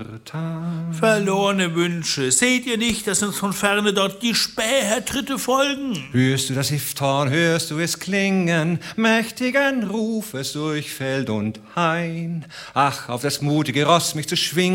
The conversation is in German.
Verlorene Wünsche, seht ihr nicht, dass uns von ferne dort die Spähertritte folgen? Hörst du das Ifthorn, hörst du es klingen, mächtigen Rufes durch Feld und Hain? Ach, auf das mutige Ross mich zu schwingen,